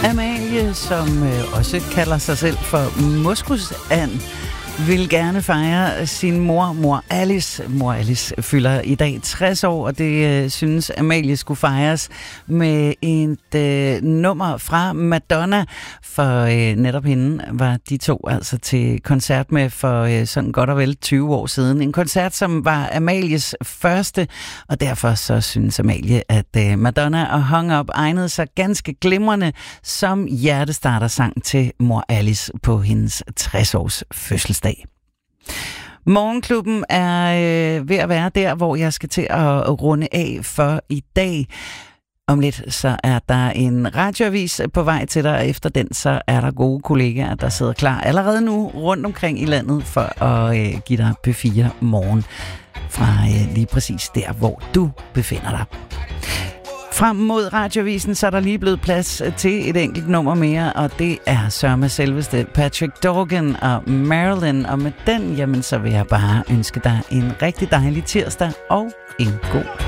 Amalie, som også kalder sig selv for Moskusand, vil gerne fejre sin mor Alice. Mor Alice fylder i dag 60 år, og det synes Amalie skulle fejres med et nummer fra Madonna. For netop hende var de to altså til koncert med for sådan godt og vel 20 år siden. En koncert, som var Amalies første, og derfor så synes Amalie, at Madonna og Hung Up egnede sig ganske glimrende som hjertestartersang til mor Alice på hendes 60-års fødselsdag. Morgenklubben er ved at være der, hvor jeg skal til at runde af for i dag. Om lidt så er der en radioavis på vej til dig, og efter den så er der gode kollegaer, der sidder klar allerede nu rundt omkring i landet for at give dig P4 morgen fra lige præcis der, hvor du befinder dig. Frem mod radioavisen, så er der lige blevet plads til et enkelt nummer mere, og det er sørme selveste Patrick Dorgan og Marilyn. Og med den, jamen, så vil jeg bare ønske dig en rigtig dejlig tirsdag og en god